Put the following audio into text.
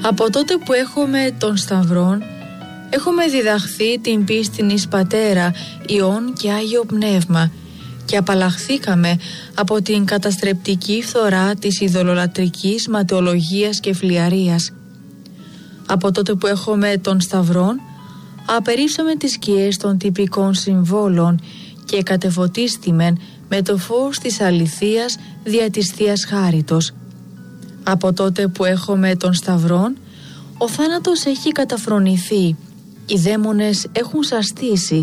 Από τότε που έχουμε τον Σταυρόν, έχουμε διδαχθεί την πίστην εις Πατέρα, Υιόν και Άγιο Πνεύμα και απαλλαχθήκαμε από την καταστρεπτική φθορά της ειδωλολατρικής ματαιολογίας και φλιαρίας. Από τότε που έχουμε τον Σταυρόν, απερρίψαμε τις σκιές των τυπικών συμβόλων και κατεφωτίστημεν με το φως της αληθείας δια της Θείας Χάριτος. Από τότε που έχουμε τον Σταυρόν, ο θάνατος έχει καταφρονηθεί, οι δαίμονες έχουν σαστήσει